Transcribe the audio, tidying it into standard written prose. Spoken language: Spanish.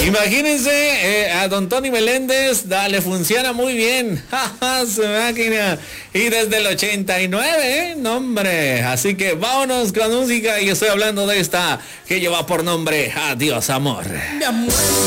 Imagínense a don Tony Meléndez, le funciona muy bien. Su máquina. Y desde el 89, no hombre. Así que vámonos con música y estoy hablando de esta que lleva por nombre Adiós Amor.